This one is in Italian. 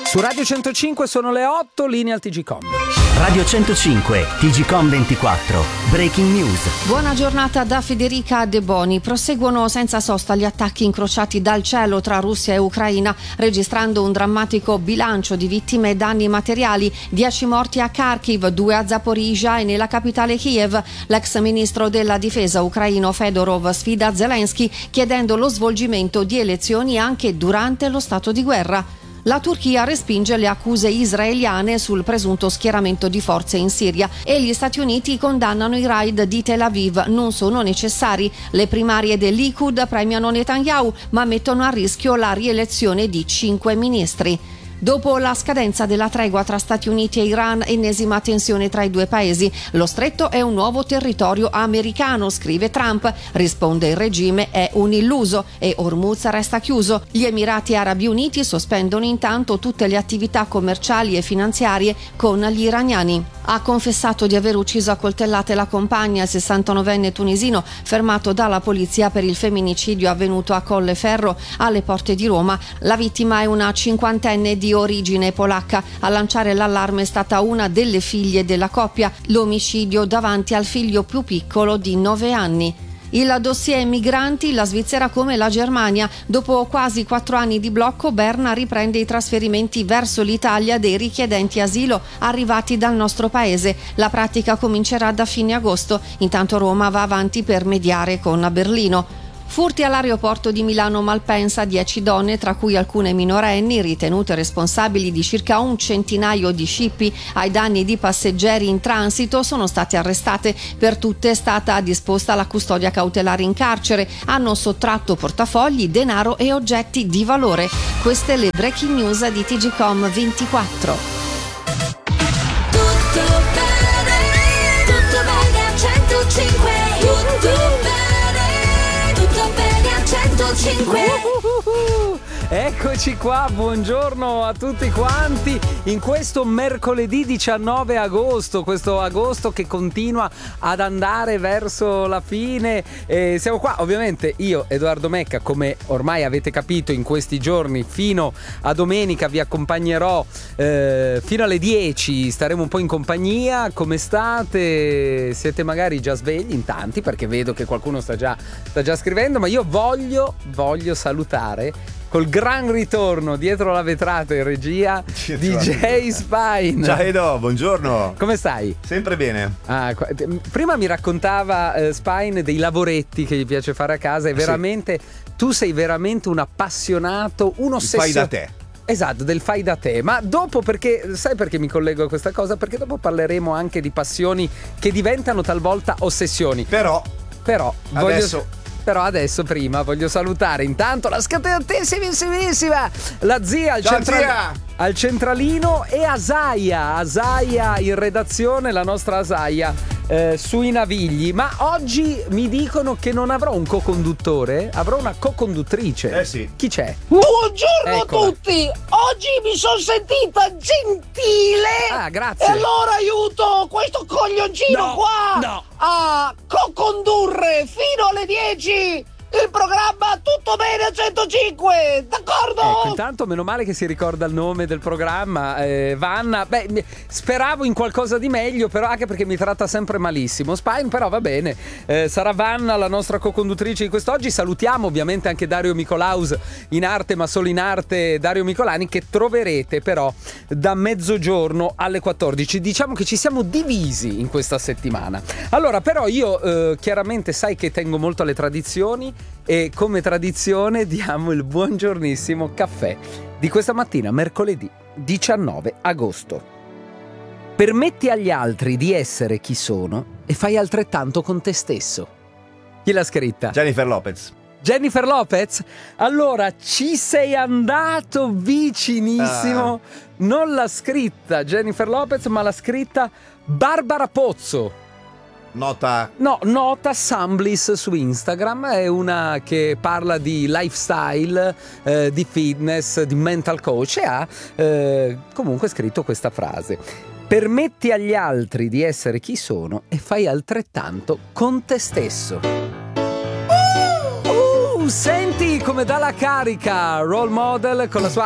Su Radio 105 sono le 8, linea al TGcom. Radio 105, TGcom 24, Breaking News. Buona giornata da Federica De Boni. Proseguono senza sosta gli attacchi incrociati dal cielo tra Russia e Ucraina, registrando un drammatico bilancio di vittime e danni materiali. 10 morti a Kharkiv, 2 a Zaporizhia e nella capitale Kiev. L'ex ministro della difesa ucraino Fedorov sfida Zelensky chiedendo lo svolgimento di elezioni anche durante lo stato di guerra. La Turchia respinge le accuse israeliane sul presunto schieramento di forze in Siria e gli Stati Uniti condannano i raid di Tel Aviv. Non sono necessari. Le primarie del Likud premiano Netanyahu ma mettono a rischio la rielezione di 5 ministri. Dopo la scadenza della tregua tra Stati Uniti e Iran, ennesima tensione tra i due paesi. Lo stretto è un nuovo territorio americano, scrive Trump. Risponde il regime è un illuso e Hormuz resta chiuso. Gli Emirati Arabi Uniti sospendono intanto tutte le attività commerciali e finanziarie con gli iraniani. Ha confessato di aver ucciso a coltellate la compagna, il 69enne tunisino, fermato dalla polizia per il femminicidio avvenuto a Colleferro, alle porte di Roma. La vittima è una 50enne di origine polacca. A lanciare l'allarme è stata una delle figlie della coppia. L'omicidio davanti al figlio più piccolo di 9 anni. Il dossier migranti, la Svizzera come la Germania. Dopo quasi 4 anni di blocco, Berna riprende i trasferimenti verso l'Italia dei richiedenti asilo arrivati dal nostro paese. La pratica comincerà da fine agosto. Intanto Roma va avanti per mediare con Berlino. Furti all'aeroporto di Milano Malpensa, 10 donne, tra cui alcune minorenni, ritenute responsabili di circa un centinaio di scippi ai danni di passeggeri in transito, sono state arrestate. Per tutte è stata disposta la custodia cautelare in carcere. Hanno sottratto portafogli, denaro e oggetti di valore. Queste le breaking news di TGcom 24. Tutto bene a 105. Tutto bene a 105. Eccoci qua, buongiorno a tutti quanti in questo mercoledì 19 agosto, questo agosto che continua ad andare verso la fine. Siamo qua, ovviamente io, Edoardo Mecca, come ormai avete capito in questi giorni, fino a domenica vi accompagnerò fino alle 10, staremo un po' in compagnia. Come state? Siete magari già svegli in tanti, perché vedo che qualcuno sta già scrivendo, ma io voglio salutare col gran ritorno dietro la vetrata in regia DJ Spine. Ciao Edo, buongiorno. Come stai? Sempre bene. Prima mi raccontava Spine dei lavoretti che gli piace fare a casa e veramente tu sei veramente un appassionato, un ossessionato. Fai da te. Esatto, del fai da te. Ma dopo, perché sai perché mi collego a questa cosa? Perché dopo parleremo anche di passioni che diventano talvolta ossessioni. Però adesso prima voglio salutare intanto la scatenatissima la zia al centralino e Asaia in redazione, la nostra Asaia sui Navigli. Ma oggi mi dicono che non avrò un co-conduttore, avrò una co-conduttrice. Sì. Chi c'è? Buongiorno a tutti. Oggi mi sono sentita gentile. Grazie. E allora aiuto questo coglioncino a co-condurre fino alle 10 il programma Tutto bene a 105, d'accordo? Ecco, intanto meno male che si ricorda il nome del programma, Vanna. Speravo in qualcosa di meglio, però anche perché mi tratta sempre malissimo Spine, però va bene, sarà Vanna la nostra co-conduttrice di quest'oggi. Salutiamo ovviamente anche Dario Micolaus in arte, ma solo in arte, Dario Micolani, che troverete però da mezzogiorno alle 14. Diciamo che ci siamo divisi in questa settimana. Allora, però io chiaramente sai che tengo molto alle tradizioni, e come tradizione diamo il buongiornissimo caffè di questa mattina, mercoledì 19 agosto. Permetti agli altri di essere chi sono e fai altrettanto con te stesso. Chi l'ha scritta? Jennifer Lopez. Allora ci sei andato vicinissimo. Non l'ha scritta Jennifer Lopez, ma l'ha scritta Barbara Pozzo. Nota Samblis su Instagram, è una che parla di lifestyle, di fitness, di mental coach, e ha comunque scritto questa frase: permetti agli altri di essere chi sono e fai altrettanto con te stesso. Senti come dà la carica Role Model con la sua